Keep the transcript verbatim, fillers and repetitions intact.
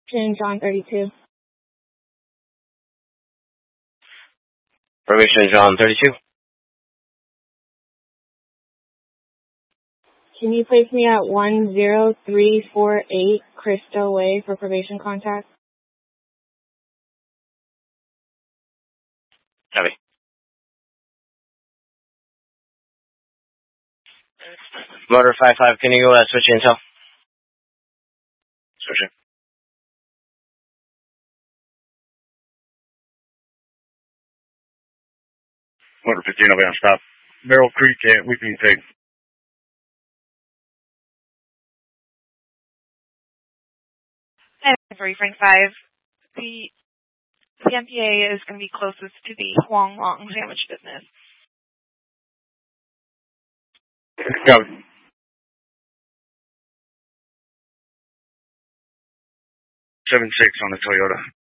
Saint John thirty-two. Probation John thirty-two. Can you place me at one zero three four eight Crystal Way for probation contact? Copy. Motor five five, can you uh, switch intel? Switching. Motor fifteen, I'll be on stop. Barrel Creek at Weeping Pig. And three Frank five, the the M P A is going to be closest to the Huang Long sandwich business. Copy. seven six on the Toyota.